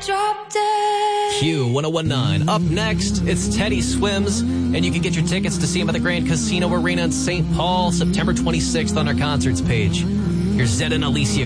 drop dead. Q1019. Up next, it's Teddy Swims, and you can get your tickets to see him at the Grand Casino Arena in St. Paul, September 26th on our concerts page. Here's Zed and Alicia